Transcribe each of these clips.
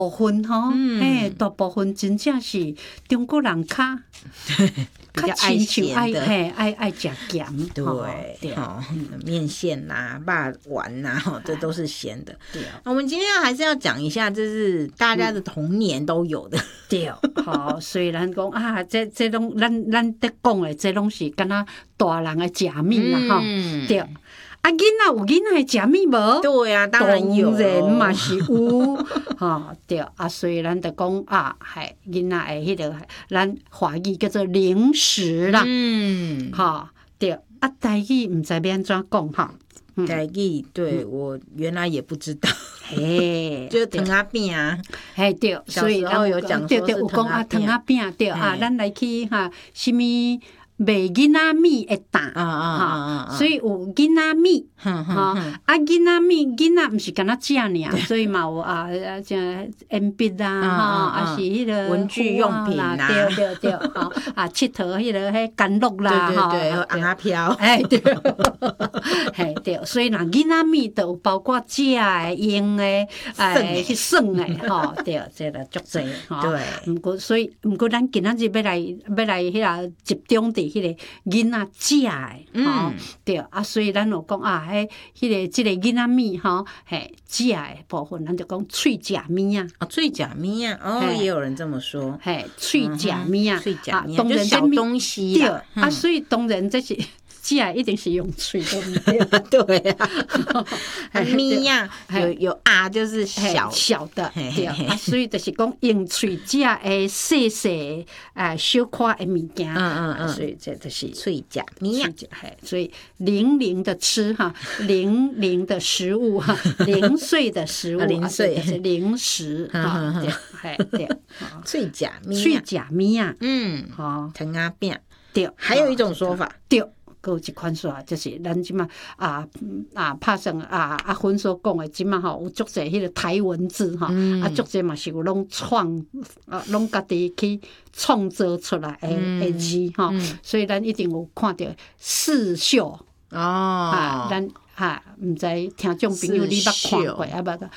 部分吼，大部分真正是中国人比较爱咸的， 爱吃咸， 对，面线啦、肉丸啦，这都是咸的。对，我们今天还是要讲一下，这是大家的童年都有的。 对，好，虽然讲啊，这拢咱在讲的，这拢是敢若大人的食物啦，哈，对。啊，囡仔有囡仔会食物无？ 对啊，当然有， 当然嘛是有，吼对啊，所以咱就讲啊，嘿，囡仔的迄个，咱华语叫做零食啦，吼对啊，台语毋知要安怎讲哈。 台语对我原来也不知道， 嘿， 就糖仔饼啊， 嘿对，所以然后有讲对有讲啊糖仔饼对啊，咱来去哈什么？卖囡仔米会大，所以有囡仔米，啊囡仔米囡仔毋是干那食尔，所以嘛有啊像鉛笔啦，啊是迄个文具用品啦， 对，啊佚佗迄个迄甘露啦， 对，红阿飘， 哎对，嘿对，所以若囡仔米都有包括食的、用的、去耍的，吼对，这个足济，对，毋过咱今仔日要来迄个集中伫迄个囡仔食的，吼，对啊，所以咱有讲啊，即个囡仔米吼，嘿，食的部分，咱就讲喙食米啊， 喙食米啊，也有人这么说， 嘿，喙食米啊， 当然小东西对啊，所以当然这是。食一定是用喙， 对啊，米呀，有啊，就是小的，对啊，所以就是讲用喙食的细细小块的物件，所以这就是喙食米呀， 所以零的吃哈，零的食物哈，零碎的食物， 零碎是零食哈，对， 喙食米呀， 好，糖仔饼， 对， 还有一种说法， 对。有一款说法，就是咱即马拍算阿芬所讲的，即马吼有足侪迄个台文字吼，足侪嘛是有拢拢家己去创造出来的字吼，所以咱一定有看到四秀咱毋知听众朋友你捌看过啊？捌个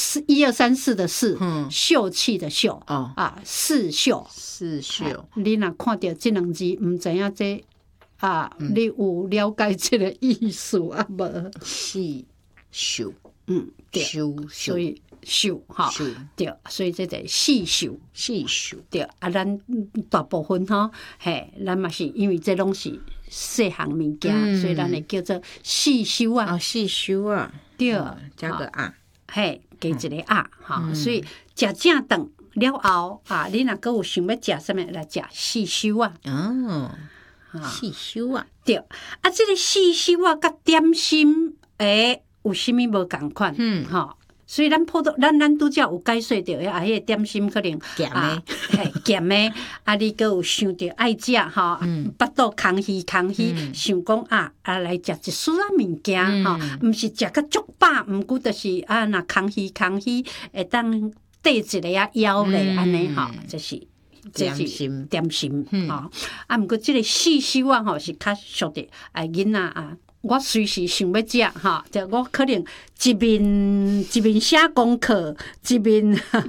1、2、3、4的4，秀气的秀四秀，你若看到这两字，毋知影这。你有了解这个意思啊？无是秀， 对，所以秀哈，对，所以这个细秀，对啊，咱大部分哈，嘿，咱嘛是因为这拢是细项物件，所以咱会叫做细修啊， 细修啊， 对， 加个啊， 嘿，加一个啊，哈，所以食正顿了后你若阁有想要食什么来食细修啊， 细修啊， 对啊，这个细修啊，甲点心有啥物无共款？吼，所以咱拄则有解说着迄个点心可能咸的， 咸的你阁有想着爱食吼，巴肚空虚，想讲来食一丝仔物件吼，毋是食甲足饱，毋过就是若空虚会当缀一个腰咧安尼吼，这是。点心吼，毋过即个细修啊吼是较俗的，囡仔我随时想要食哈，就我可能一面写功课，一面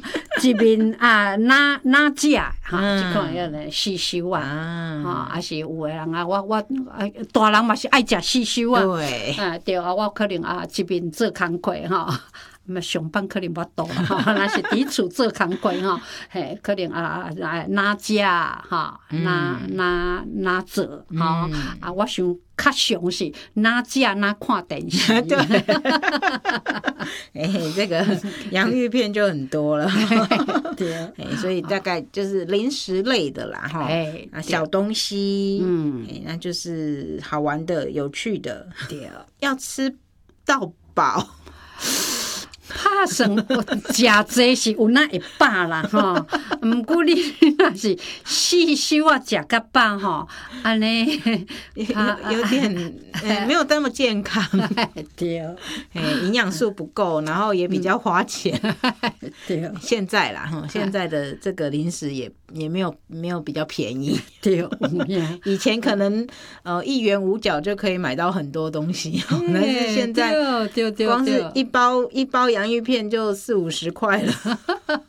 哪食哈，即款要来细修啊，还是有的人我大人嘛是爱食细修啊，对我可能一面做工课哈。上班可能无多啦，若是伫厝做工课吼，嘿，可能哪食哈，哪做吼，我想较常是哪食哪看电视。 对，这个洋芋片就很多了， 对， 所以大概就是零食类的啦，哈，小东西，那就是好玩的、有趣的， 对， 要吃到饱。 拍算食济是有那会饱啦吼，毋过你若是细修食甲饱吼，安尼有点没有那么健康， 对， 营养素不够，然后也比较花钱， 对， 现在啦哈，现在的这个零食也没有比较便宜， 对， 以前可能1元5角就可以买到很多东西，但是现在光是一包洋芋片就40-50块了。